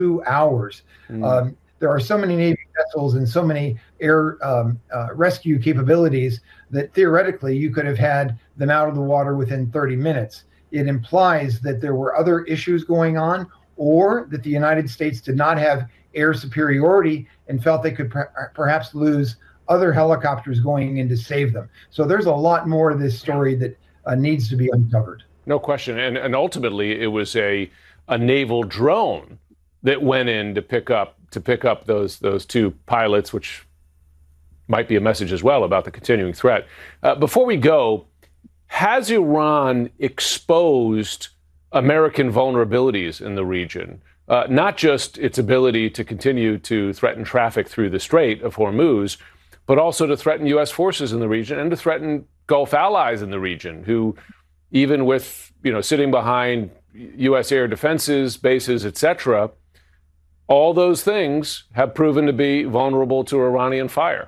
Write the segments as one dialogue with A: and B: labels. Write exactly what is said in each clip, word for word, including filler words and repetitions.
A: two hours. Mm. Um, there are so many Navy vessels and so many air um, uh, rescue capabilities that theoretically you could have had them out of the water within thirty minutes. It implies that there were other issues going on, or that the United States did not have air superiority and felt they could per- perhaps lose other helicopters going in to save them. So there's a lot more of this story that uh, needs to be uncovered.
B: No question. And, and ultimately, it was a a naval drone that went in to pick up to pick up those those two pilots, which might be a message as well about the continuing threat. Uh, before we go, has Iran exposed American vulnerabilities in the region? Uh, not just its ability to continue to threaten traffic through the Strait of Hormuz, but also to threaten U S forces in the region and to threaten Gulf allies in the region who, even with, you know, sitting behind U S air defenses, bases, et cetera, all those things have proven to be vulnerable to Iranian fire.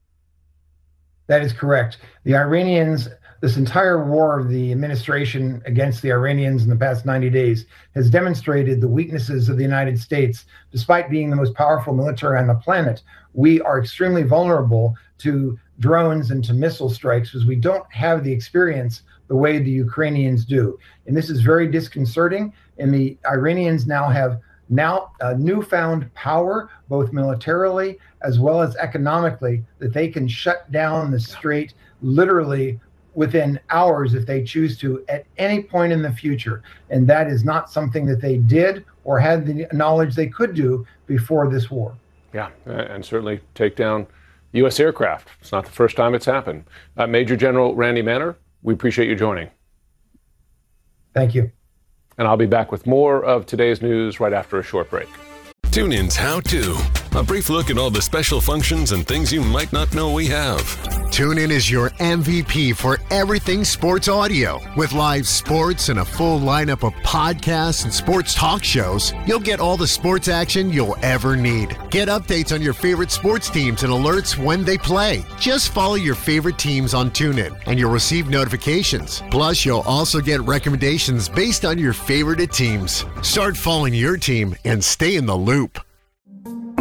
A: That is correct. The Iranians, this entire war of the administration against the Iranians in the past ninety days has demonstrated the weaknesses of the United States. Despite being the most powerful military on the planet, we are extremely vulnerable to drones and to missile strikes because we don't have the experience the way the Ukrainians do. And this is very disconcerting. And the Iranians now have now a newfound power, both militarily as well as economically, that they can shut down the strait literally within hours if they choose to at any point in the future. And that is not something that they did or had the knowledge they could do before this war.
B: Yeah, and certainly take down U S aircraft. It's not the first time it's happened. Uh, Major General Randy Manner, we appreciate you joining.
A: Thank you.
B: And I'll be back with more of today's news right after a short break.
C: TuneIn's How To. A brief look at all the special functions and things you might not know we have.
D: TuneIn is your M V P for everything sports audio. With live sports and a full lineup of podcasts and sports talk shows, you'll get all the sports action you'll ever need. Get updates on your favorite sports teams and alerts when they play. Just follow your favorite teams on TuneIn and you'll receive notifications. Plus, you'll also get recommendations based on your favorite teams. Start following your team and stay in the loop.